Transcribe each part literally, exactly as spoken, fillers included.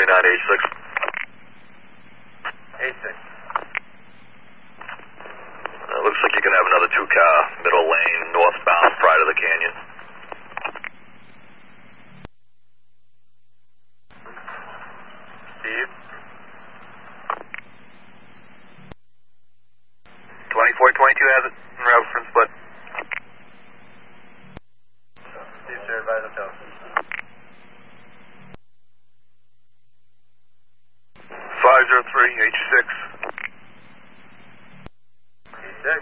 forty-nine H six. H six. Uh, looks like you can have another two-car, middle lane, northbound, prior to the canyon. Steve? twenty-four twenty-two has it in reference, but... Steve, sir, advise hotel. five zero three H six. H six.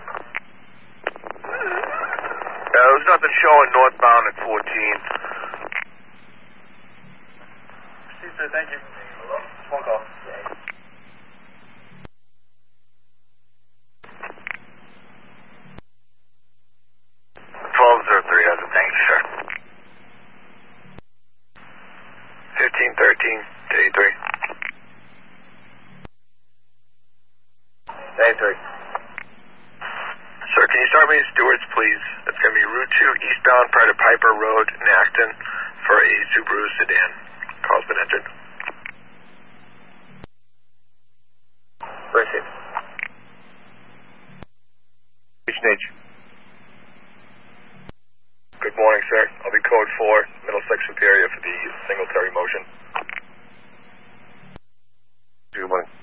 Uh, there's nothing showing northbound at fourteen. Steve, sir, thank you. Phone call. twelve zero three has it, thank you, sir. fifteen thirteen to A three. A three. Sir, can you start me in Stewart's, please? It's going to be Route two eastbound prior to Piper Road in Acton for a Subaru sedan. Call's been entered. Proceed. H. Good morning, sir. I'll be code four, Middlesex Superior for the single Terry motion. Good morning.